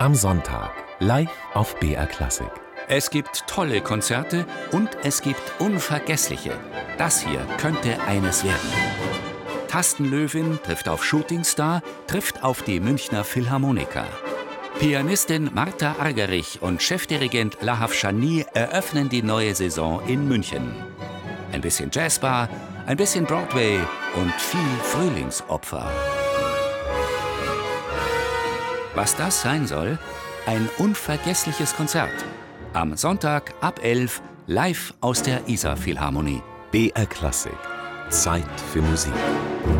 Am Sonntag, live auf BR Klassik. Es gibt tolle Konzerte und es gibt unvergessliche. Das hier könnte eines werden. Tastenlöwin trifft auf Shootingstar, trifft auf die Münchner Philharmoniker. Pianistin Martha Argerich und Chefdirigent Lahav Shani eröffnen die neue Saison in München. Ein bisschen Jazzbar, ein bisschen Broadway und viel Frühlingsopfer. Was das sein soll? Ein unvergessliches Konzert. Am Sonntag ab 11 live aus der Isar Philharmonie. BR Klassik. Zeit für Musik.